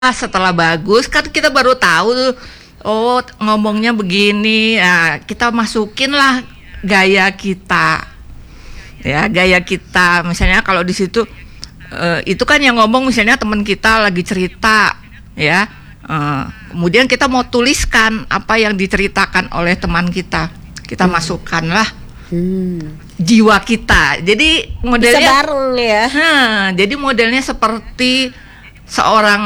setelah bagus kan kita baru tahu tuh, oh ngomongnya begini. Nah, kita masukin lah gaya kita. Ya, gaya kita. Misalnya kalau di situ itu kan yang ngomong misalnya teman kita lagi cerita, ya. Kemudian kita mau tuliskan apa yang diceritakan oleh teman kita. Kita masukkanlah jiwa kita. Jadi modelnya bisa bareng ya. Jadi modelnya seperti seorang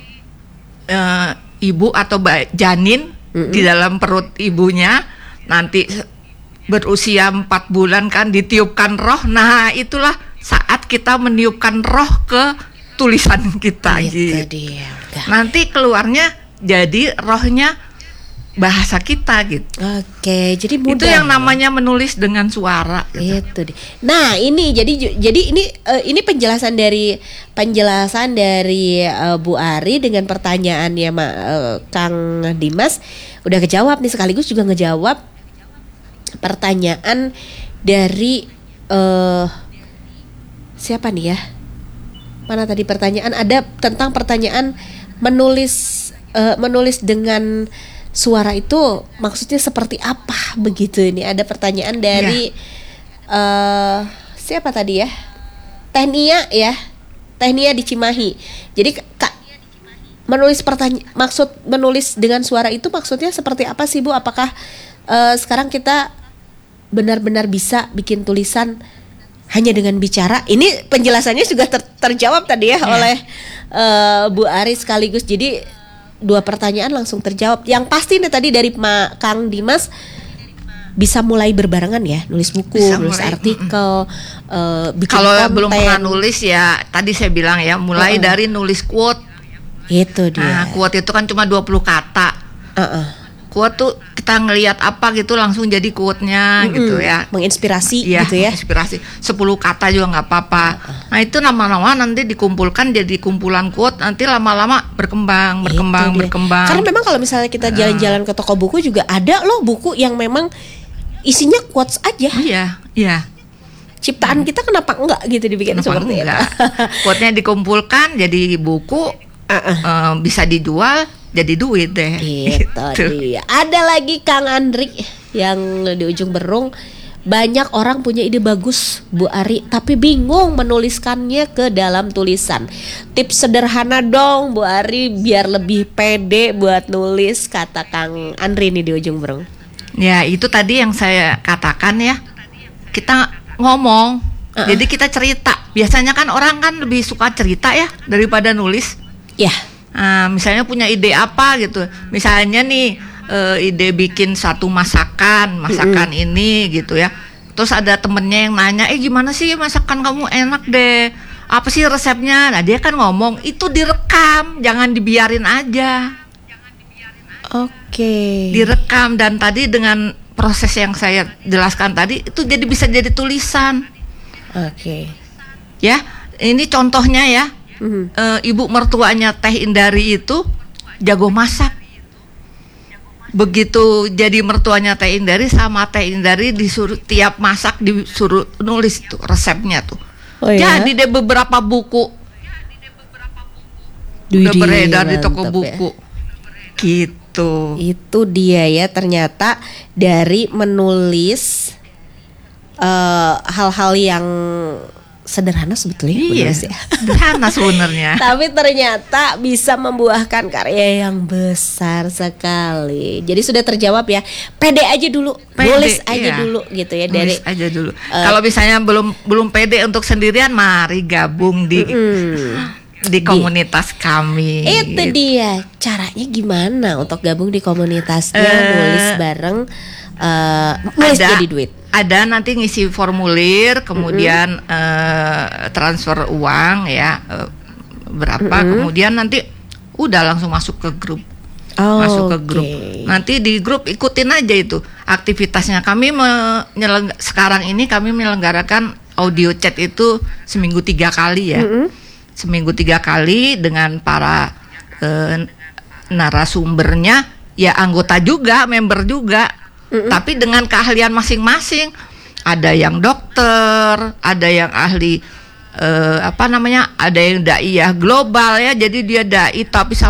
ibu atau janin di dalam perut ibunya, nanti berusia 4 bulan kan ditiupkan roh. Nah, itulah saat kita meniupkan roh ke tulisan kita gitu. Dia. Nanti keluarnya jadi rohnya bahasa kita gitu. Oke, jadi mudah. Itu yang namanya menulis dengan suara gitu. Itu deh. Nah, ini jadi ini penjelasan dari Bu Ari dengan pertanyaannya Kang Dimas udah kejawab nih, sekaligus juga ngejawab pertanyaan dari siapa nih ya? Mana tadi pertanyaan, ada tentang pertanyaan menulis dengan suara itu maksudnya seperti apa begitu. Ini ada pertanyaan dari siapa tadi ya? Tehnia ya. Tehnia di Cimahi. Jadi Kak, maksud menulis dengan suara itu maksudnya seperti apa sih Bu? Apakah sekarang kita benar-benar bisa bikin tulisan hanya dengan bicara? Ini penjelasannya juga terjawab tadi ya oleh Bu Ari sekaligus. Jadi 2 pertanyaan langsung terjawab. Yang pasti nih tadi dari Kang Dimas bisa mulai berbarengan ya, nulis buku, nulis artikel, bikin kalau konten. belum pernah nulis ya, tadi saya bilang ya, mulai dari nulis quote. Itu dia. Nah, quote itu kan cuma 20 kata. Quote tuh kita ngelihat apa gitu langsung jadi quote-nya gitu ya. Menginspirasi ya, gitu ya. Menginspirasi. 10 kata juga nggak apa-apa. Nah, itu lama-lama nanti dikumpulkan jadi kumpulan quote, nanti lama-lama berkembang. Karena memang kalau misalnya kita jalan-jalan ke toko buku juga ada loh buku yang memang isinya quotes aja. Iya. Ciptaan kita kenapa enggak gitu dibikin seperti itu. Quote-nya dikumpulkan jadi buku, bisa dijual jadi duit deh. Gitu dia. Ada lagi Kang Andri yang di ujung Berung. Banyak orang punya ide bagus Bu Ari, tapi bingung menuliskannya ke dalam tulisan. Tips sederhana dong Bu Ari biar lebih pede buat nulis, kata Kang Andri nih di ujung Berung. Ya, itu tadi yang saya katakan ya. Kita ngomong, jadi kita cerita. Biasanya kan orang kan lebih suka cerita ya daripada nulis. Ya. Misalnya punya ide apa gitu. Misalnya nih ide bikin satu masakan ini gitu ya. Terus ada temennya yang nanya, gimana sih masakan kamu, enak deh, apa sih resepnya? Nah, dia kan ngomong, itu direkam, jangan dibiarin aja. Oke. Direkam, dan tadi dengan proses yang saya jelaskan tadi itu bisa jadi tulisan. Oke. Ya, ini contohnya ya. Ibu mertuanya Teh Indari itu jago masak. Begitu jadi mertuanya Teh Indari, sama Teh Indari disuruh tiap masak disuruh nulis tuh resepnya tuh. Jadi deh beberapa buku udah beredar di toko buku ya. Gitu. Itu dia ya, ternyata dari menulis hal-hal yang sederhana sebetulnya. Iya, sederhana sebenarnya. Tapi ternyata bisa membuahkan karya yang besar sekali. Jadi sudah terjawab ya. Pede aja dulu, nulis aja dulu gitu ya. Nulis aja dulu. Kalau misalnya belum pede untuk sendirian, mari gabung di komunitas kami. Itu dia. Caranya gimana untuk gabung di komunitasnya, nulis bareng, nulis jadi duit? Ada nanti ngisi formulir, kemudian transfer uang ya, berapa, kemudian nanti udah langsung masuk ke grup. Masuk ke grup. Nanti di grup ikutin aja itu aktivitasnya. Kami sekarang ini kami menyelenggarakan audio chat itu seminggu 3 kali ya. Seminggu 3 kali dengan para narasumbernya ya, anggota juga, member juga. Tapi dengan keahlian masing-masing. Ada yang dokter, ada yang ahli apa namanya, ada yang dai ya global ya, jadi dia dai tapi